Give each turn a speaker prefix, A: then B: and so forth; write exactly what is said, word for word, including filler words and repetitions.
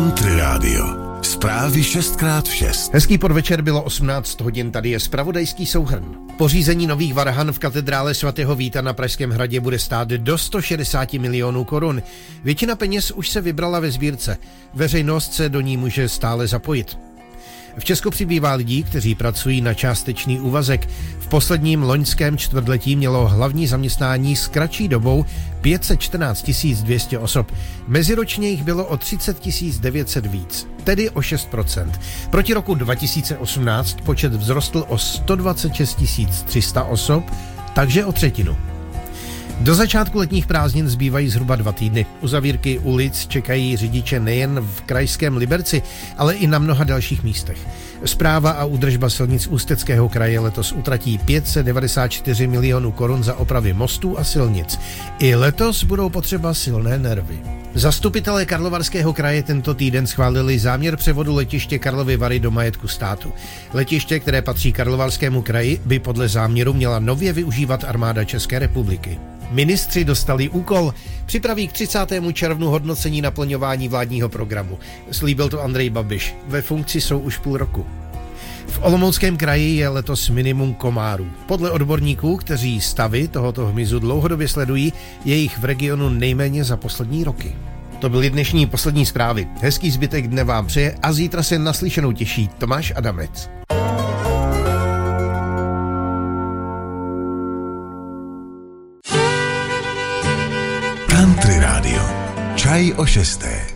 A: Country Radio. Zprávy šest krát šest.
B: Hezký podvečer, bylo osmnáct hodin, tady je zpravodajský souhrn. Pořízení nových varhan v katedrále svatého Víta na Pražském hradě bude stát do sto šedesát milionů korun. Většina peněz už se vybrala ve sbírce. Veřejnost se do ní může stále zapojit. V Česku přibývá lidí, kteří pracují na částečný úvazek. V posledním loňském čtvrtletí mělo hlavní zaměstnání s kratší dobou pět set čtrnáct tisíc dvě stě osob. Meziročně jich bylo o třicet tisíc devět set víc, tedy o šest procent. Proti roku dva tisíce osmnáct počet vzrostl o sto dvacet šest tisíc tři sta osob, takže o třetinu. Do začátku letních prázdnin zbývají zhruba dva týdny. Uzavírky ulic čekají řidiče nejen v krajském Liberci, ale i na mnoha dalších místech. Správa a údržba silnic Ústeckého kraje letos utratí pět set devadesát čtyři milionů korun za opravy mostů a silnic. I letos budou potřeba silné nervy. Zastupitelé Karlovarského kraje tento týden schválili záměr převodu letiště Karlovy Vary do majetku státu. Letiště, které patří Karlovarskému kraji, by podle záměru měla nově využívat armáda České republiky. Ministři dostali úkol, připraví k třicátému červnu hodnocení naplňování vládního programu. Slíbil to Andrej Babiš, ve funkci jsou už půl roku. V Olomouckém kraji je letos minimum komárů. Podle odborníků, kteří stavy tohoto hmyzu dlouhodobě sledují, je jich v regionu nejméně za poslední roky. To byly dnešní poslední zprávy. Hezký zbytek dne vám přeje a zítra se naslyšenou těší Tomáš Adamec.
A: Country Radio. Čaj o šesté.